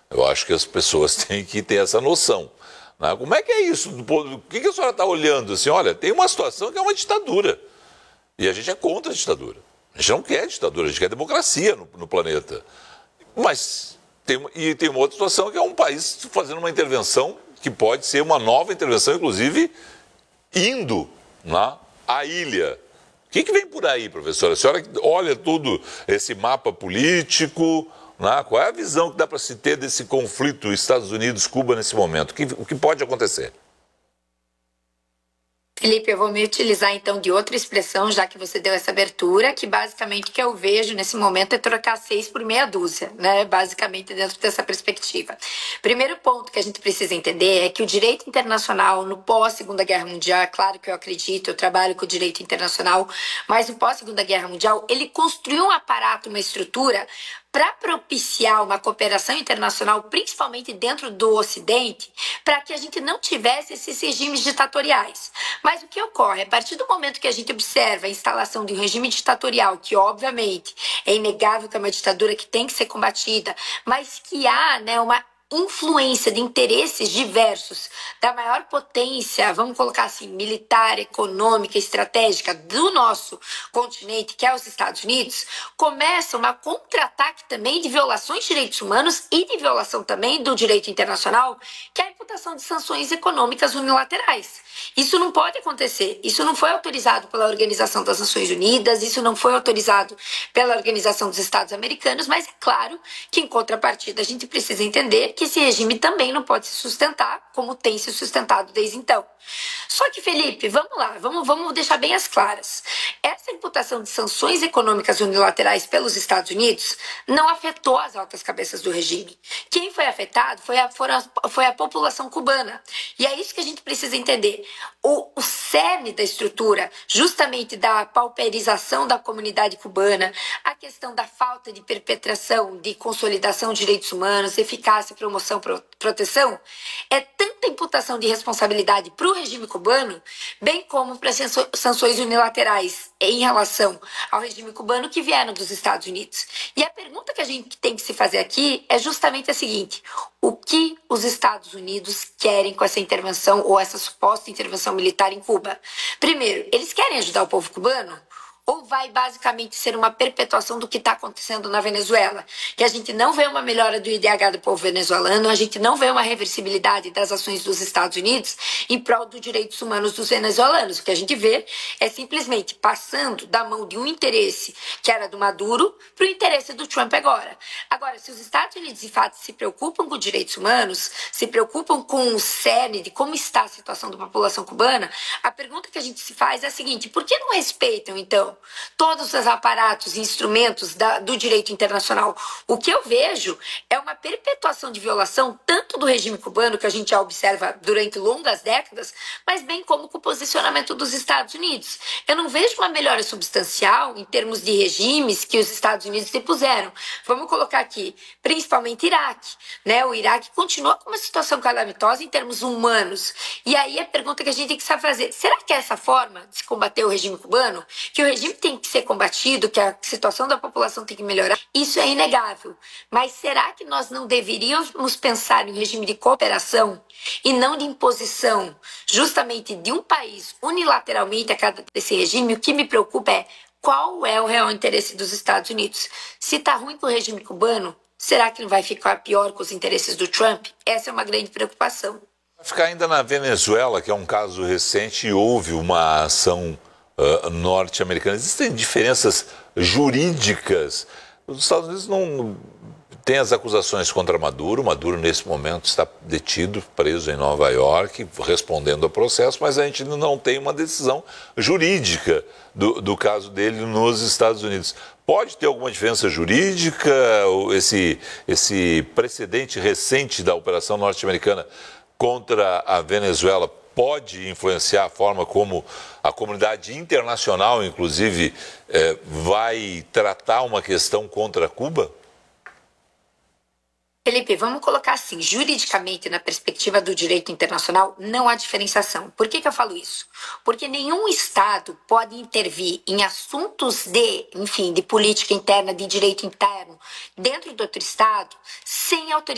Eu acho que as pessoas têm que ter essa noção. Né? Como é que é isso? O que a senhora está olhando assim? Olha, tem uma situação que é uma ditadura. E a gente é contra a ditadura. A gente não quer ditadura, a gente quer democracia no planeta. Mas tem uma outra situação que é um país fazendo uma intervenção que pode ser uma nova intervenção, inclusive indo à ilha. O que vem por aí, professora? A senhora olha tudo, esse mapa político, qual é a visão que dá para se ter desse conflito Estados Unidos-Cuba nesse momento? O que pode acontecer? Felipe, eu vou me utilizar então de outra expressão, já que você deu essa abertura, que basicamente o que eu vejo nesse momento é trocar 6 por meia dúzia, né? Basicamente dentro dessa perspectiva. Primeiro ponto que a gente precisa entender é que o direito internacional no pós-Segunda Guerra Mundial, é claro que eu acredito, eu trabalho com o direito internacional, mas no pós-Segunda Guerra Mundial, ele construiu um aparato, uma estrutura para propiciar uma cooperação internacional, principalmente dentro do Ocidente, para que a gente não tivesse esses regimes ditatoriais. Mas o que ocorre? A partir do momento que a gente observa a instalação de um regime ditatorial, que obviamente é inegável que é uma ditadura que tem que ser combatida, mas que há uma influência de interesses diversos da maior potência, vamos colocar assim, militar, econômica, estratégica do nosso continente, que é os Estados Unidos, começa um contra-ataque também de violações de direitos humanos e de violação também do direito internacional, que é a imputação de sanções econômicas unilaterais. Isso não pode acontecer. Isso não foi autorizado pela Organização das Nações Unidas, isso não foi autorizado pela Organização dos Estados Americanos, mas é claro que, em contrapartida, a gente precisa entender que esse regime também não pode se sustentar como tem se sustentado desde então. Só que, Felipe, vamos lá, vamos deixar bem as claras. Essa imputação de sanções econômicas unilaterais pelos Estados Unidos não afetou as altas cabeças do regime. Quem foi afetado foi a população cubana. E é isso que a gente precisa entender. O cerne da estrutura, justamente da pauperização da comunidade cubana, a questão da falta de perpetração, de consolidação de direitos humanos, eficácia, promoção, proteção, é tanta imputação de responsabilidade para o regime cubano, bem como para sanções unilaterais em relação ao regime cubano que vieram dos Estados Unidos. E a pergunta que a gente tem que se fazer aqui é justamente a seguinte: o que os Estados Unidos querem com essa intervenção ou essa suposta intervenção militar em Cuba? Primeiro, eles querem ajudar o povo cubano? Ou vai basicamente ser uma perpetuação do que está acontecendo na Venezuela? Que a gente não vê uma melhora do IDH do povo venezuelano, a gente não vê uma reversibilidade das ações dos Estados Unidos em prol dos direitos humanos dos venezuelanos. O que a gente vê é simplesmente passando da mão de um interesse que era do Maduro para o interesse do Trump agora. Agora, se os Estados Unidos de fato se preocupam com direitos humanos, se preocupam com o cerne de como está a situação da população cubana, a pergunta que a gente se faz é a seguinte: por que não respeitam, então, todos os aparatos e instrumentos do direito internacional? O que eu vejo é uma perpetuação de violação tanto do regime cubano, que a gente já observa durante longas décadas, mas bem como com o posicionamento dos Estados Unidos. Eu não vejo uma melhora substancial em termos de regimes que os Estados Unidos depuseram. Vamos colocar aqui, principalmente Iraque, né? O Iraque continua com uma situação calamitosa em termos humanos. E aí a pergunta que a gente tem que saber fazer: será que é essa forma de se combater o regime cubano? Que o regime tem que ser combatido, que a situação da população tem que melhorar? Isso é inegável. Mas será que nós não deveríamos pensar em um regime de cooperação e não de imposição, justamente de um país unilateralmente a cada desse regime? O que me preocupa é qual é o real interesse dos Estados Unidos. Se está ruim com o regime cubano, será que não vai ficar pior com os interesses do Trump? Essa é uma grande preocupação. Vai ficar ainda na Venezuela, que é um caso recente, e houve uma ação norte-americana. Existem diferenças jurídicas. Os Estados Unidos não têm as acusações contra Maduro. Maduro, nesse momento, está detido, preso em Nova York, respondendo ao processo, mas a gente não tem uma decisão jurídica do caso dele nos Estados Unidos. Pode ter alguma diferença jurídica? Esse precedente recente da operação norte-americana contra a Venezuela pode influenciar a forma como a comunidade internacional, inclusive, vai tratar uma questão contra Cuba? Felipe, vamos colocar assim: juridicamente, na perspectiva do direito internacional, não há diferenciação. Por que eu falo isso? Porque nenhum Estado pode intervir em assuntos de política interna, de direito interno, dentro do outro Estado, sem autorização